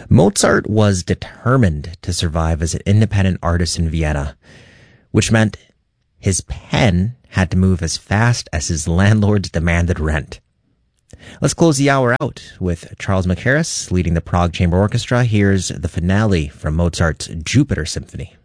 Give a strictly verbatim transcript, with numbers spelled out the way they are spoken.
Mozart was determined to survive as an independent artist in Vienna, which meant his pen had to move as fast as his landlords demanded rent. Let's close the hour out with Charles Mackerras leading the Prague Chamber Orchestra. Here's the finale from Mozart's Jupiter Symphony.